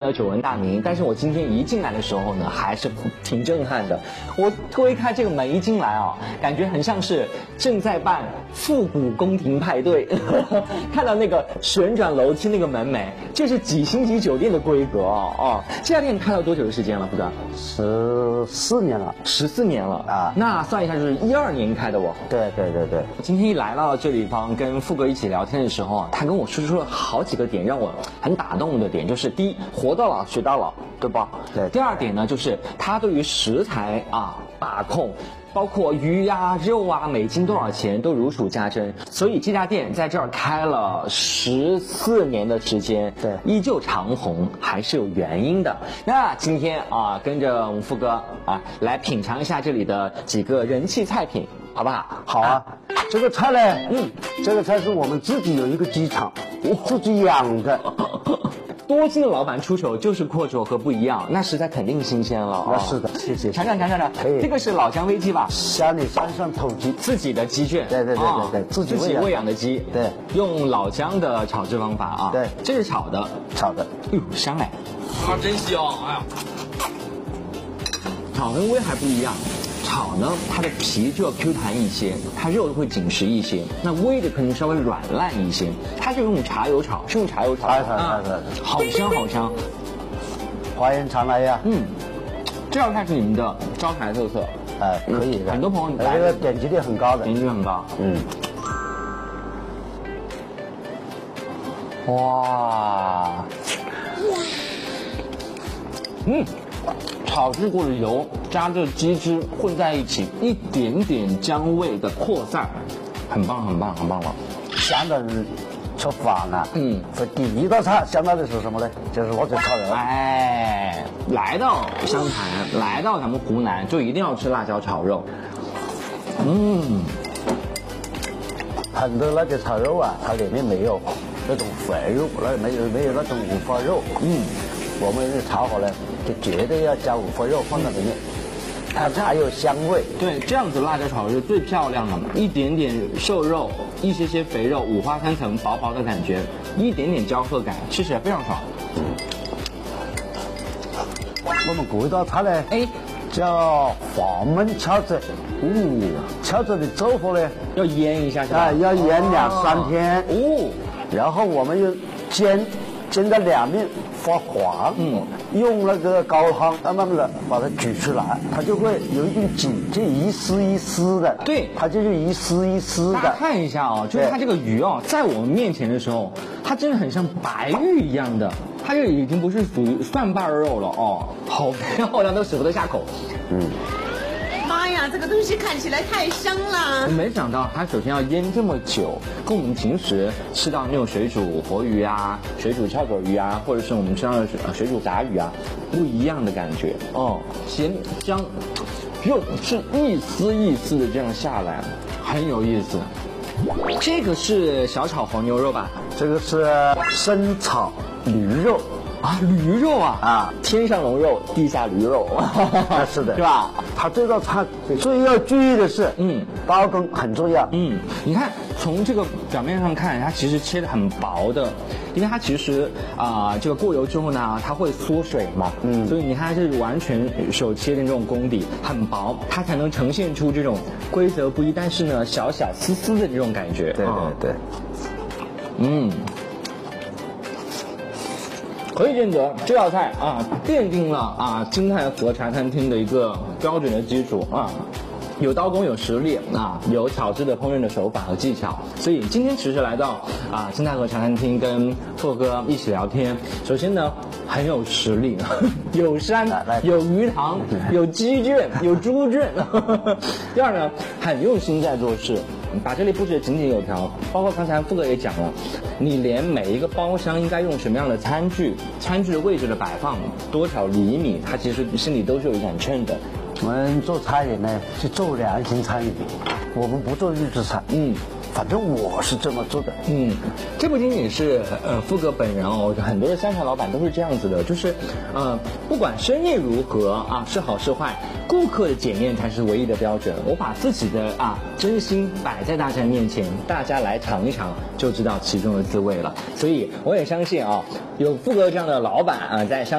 的久闻大名，但是我今天一进来的时候呢，还是挺震撼的。我推开这个门一进来啊，感觉很像是正在办复古宫廷派对。看到那个旋转楼梯那个门楣，这是几星级酒店的规格哦。这家店开了多久的时间了，福哥 ？14年了 ，14年了啊。那算一下就是12年开的哦。 对。 今天一来到这里方跟富哥一起聊天的时候啊，他跟我说出了好几个点让我很打动的点，就是第一，活到老学到老，对吧？ 对。 第二点呢，就是他对于食材把控，包括鱼啊、肉啊，每斤多少钱都如数家珍。所以这家店在这儿开了14年的时间， 对， 依旧长红，还是有原因的。那今天跟着我们富哥来品尝一下这里的几个人气菜品，好不好？ 好啊。这个菜呢，这个菜是我们自己有一个鸡场，自己养的。 多金的老板出手就是阔绰和不一样，那食材肯定新鲜了那是的，谢谢。 尝尝。这个是老姜煨鸡吧？ 乡里山上土鸡， 自己的鸡圈。 对，自己喂养的鸡。 对， 用老姜的炒制方法啊。 对， 这是炒的。哟，香哎！ 真香！哎呀， 炒跟煨还不一样。炒呢，它的皮就要 Q 弹一些，它肉会紧实一些。那煨的可能稍微软烂一些。它是用茶油炒，是用茶油炒。好香。 花言常来呀。 这道菜是你们的招牌特色。 可以的。 很多朋友这个点击率很高的。 哇。炒制过的油加着鸡汁混在一起，一点点姜味的扩散，很棒了。 香的人吃饭啊，所以第一道菜相当的是什么呢？就是辣椒炒肉。 来到湘潭，来到咱们湖南，就一定要吃辣椒炒肉。 很多辣椒炒肉啊，它里面没有那种肥肉，没有那种五花肉。我们炒好了，就绝对要加五花肉放在里面，它才有香味。 对，这样子辣椒炒肉是最漂亮的，一点点瘦肉，一些肥肉，五花三层，薄薄的感觉，一点点焦褐感，吃起来非常爽。 我们这一道菜呢，叫黄焖翘子。翘子的做法呢， 要腌一下是吧？ 要腌2、3天。然后我们又煎到两面发黄，用那个高汤慢慢的把它举出来，它就会有一点紧，就一丝一丝的。 对， 它就是一丝一丝的。 大家看一下就是它这个鱼在我们面前的时候，它真的很像白玉一样的，它这已经不是属于蒜瓣肉了好漂亮，都舍不得下口。 妈呀，这个东西看起来太香了！ 我没想到它首先要腌这么久，跟我们平时吃到那种水煮活鱼啊、水煮翘腿鱼啊，或者是我们吃到的水煮杂鱼啊，不一样的感觉咸香，肉是一丝一丝的这样下来，很有意思。这个是小炒黄牛肉吧？ 这个是生炒驴肉。 驴肉天上龙肉，地下驴肉， 是的， 是吧？ 它这道菜最要注意的是，刀工很重要。 你看从这个表面上看，它其实切的很薄的，因为它其实这个过油之后呢，它会缩水嘛，所以你看它是完全手切的那种功底，很薄，它才能呈现出这种规则不一，但是呢小小丝丝的这种感觉。 对。 可以见得这道菜奠定了金泰和茶餐厅的一个标准的基础有刀工有实力有巧智的烹饪的手法和技巧，所以今天其实来到金泰和茶餐厅跟富哥一起聊天，首先呢很有实力，有山有鱼塘有鸡圈有猪圈，第二呢很用心在做事，把这里布置得井井有条，包括刚才富哥也讲了，你连每一个包厢应该用什么样的餐具，餐具的位置的摆放，多少厘米，它其实心里都是有一杆秤的。 我们做餐饮呢是做良心餐饮，我们不做预制菜。反正我是这么做的。 这不仅仅是富哥本人很多的湘潭老板都是这样子的，就是不管生意如何是好是坏，顾客的检验才是唯一的标准。我把自己的真心摆在大家面前，大家来尝一尝就知道其中的滋味了。所以我也相信有富哥这样的老板在